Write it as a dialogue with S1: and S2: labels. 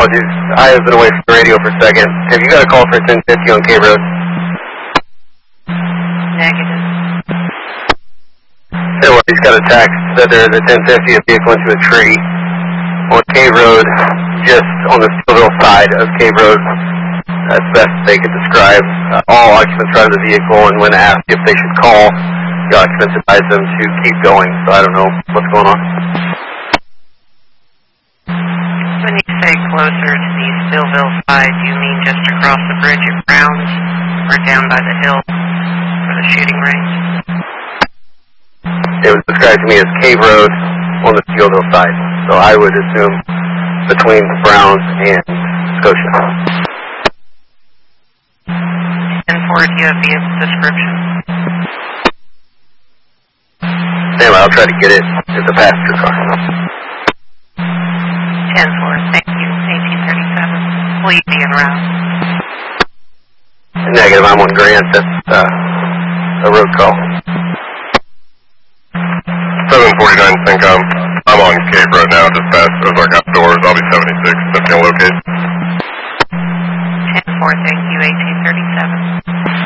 S1: apologies. I have been away from the radio for a second. Have you got a call for 1050 on Cave Road?
S2: Negative.
S1: Anyway, he's got a text that there is a 1050, a vehicle into a tree on Cave Road, just on the Steelville side of Cave Road. That's best they could describe. All occupants drive the vehicle, and when asked if they should call, the occupants advise them to keep going. So I don't know what's going on.
S2: When you say closer to the Steelville side, do you mean just across the bridge at Browns or down by the hill for the shooting range?
S1: It was described to me as Cave Road on the Steelville side. So I would assume between Browns and Scotia.
S2: And for it, do you have vehicle description?
S1: Anyway, I'll try to get it. It's a passenger car.
S2: 10-4, thank you, 1837. Will you be en route?
S1: Negative, I'm on Grant. That's a road call.
S3: 749 Syncom. I'm on Cave Road now, dispatch.